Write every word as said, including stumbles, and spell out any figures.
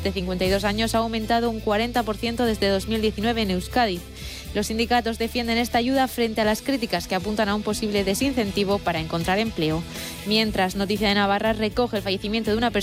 de cincuenta y dos años ha aumentado un cuarenta por ciento desde dos mil diecinueve en Euskadi. Los sindicatos defienden esta ayuda frente a las críticas que apuntan a un posible desincentivo para encontrar empleo. Mientras, Noticia de Navarra recoge el fallecimiento de una persona